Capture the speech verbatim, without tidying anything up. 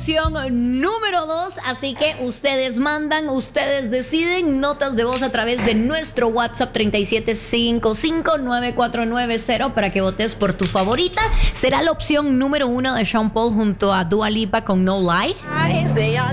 opción número dos. Así que ustedes mandan, ustedes deciden. Notas de voz a través de nuestro WhatsApp treinta y siete cincuenta y cinco nueve cuatro nueve cero para que votes por tu favorita. Será la opción número uno de Sean Paul junto a Dua Lipa con No Lie.